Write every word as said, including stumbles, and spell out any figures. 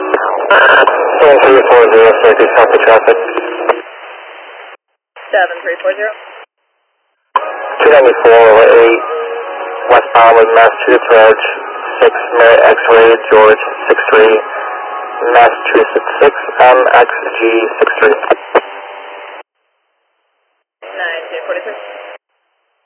seven three four zero, Northeast South traffic. seven three four zero. two ninety-four over eight, westbound with Massachusetts Reg, six Mary X-ray, George, six three, Massachusetts six M X G six three. nine two forty-three.